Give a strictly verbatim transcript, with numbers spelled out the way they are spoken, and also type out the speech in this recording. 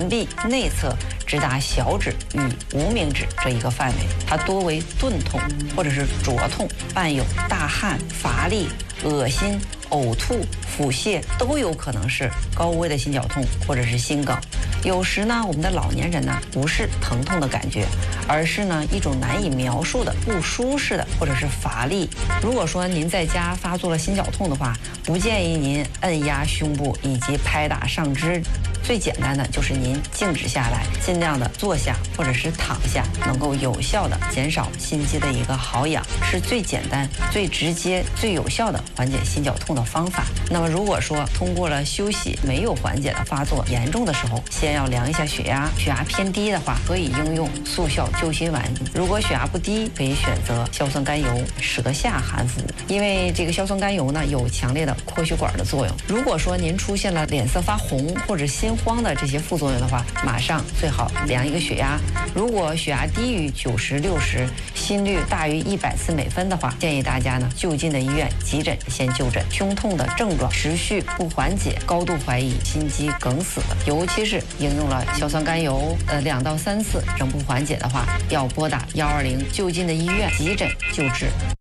前臂内侧直达小指与无名指这一个范围，它多为钝痛或者是灼痛，伴有大汗、乏力、恶心、呕吐、腹泻，都有可能是高危的心绞痛或者是心梗。有时呢，我们的老年人呢不是疼痛的感觉，而是呢一种难以描述的不舒适的或者是乏力。如果说您在家发作了心绞痛的话，不建议您按压胸部以及拍打上肢。最简单的就是您静止下来，尽量的坐下或者是躺下，能够有效的减少心肌的一个耗氧，是最简单、最直接、最有效的缓解心绞痛的方法。那么如果说通过了休息没有缓解的发作严重的时候，先要量一下血压，血压偏低的话，可以应用速效救心丸；如果血压不低，可以选择硝酸甘油舌下含服，因为这个硝酸甘油呢有强烈的扩血管的作用。如果说您出现了脸色发红或者心慌的这些副作用的话，马上最好量一个血压。如果血压低于九十、六十，心率大于一百次每分的话，建议大家呢就近的医院急诊先就诊。胸痛的症状持续不缓解，高度怀疑心肌梗死，尤其是应用了硝酸甘油，呃两到三次仍不缓解的话，要拨打幺二零就近的医院急诊救治。